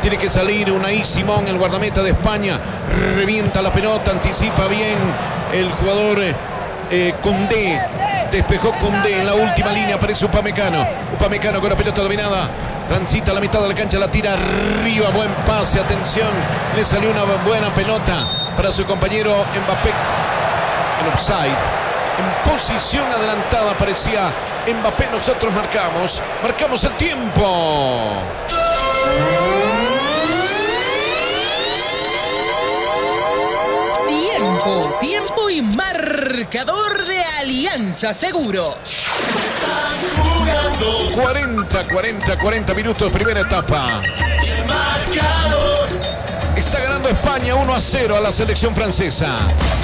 Tiene que salir Unai Simón, el guardameta de España. Revienta la pelota, anticipa bien el jugador Koundé. Despejó Koundé en la última línea. Aparece Upamecano. Upamecano con la pelota dominada. Transita a la mitad de la cancha, la tira arriba. Buen pase, atención. Le salió una buena pelota para su compañero Mbappé. En offside. En posición adelantada aparecía Mbappé. Nosotros marcamos el tiempo. Tiempo y marcador de Alianza Seguros. 40 minutos, primera etapa. Está ganando España 1-0 a la selección francesa.